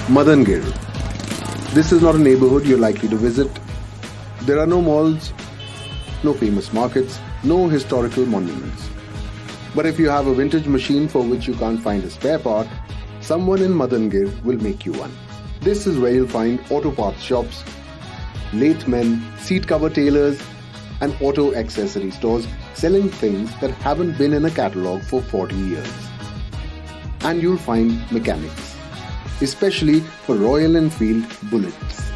Madangir. This is not a neighborhood you're likely to visit. There are no malls, no famous markets, no historical monuments. But if you have a vintage machine for which you can't find a spare part, someone in Madangir will make you one. This is where you'll find auto parts shops, lathe men, seat cover tailors, and auto accessory stores selling things that haven't been in a catalogue for 40 years. And you'll find mechanics, especially for Royal Enfield Bullets.